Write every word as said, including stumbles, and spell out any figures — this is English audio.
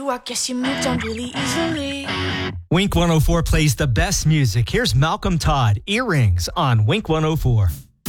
you, I guess you moved on really easily. Wink one oh four plays the best music. Here's Malcolm Todd, Earrings on Wink one oh four.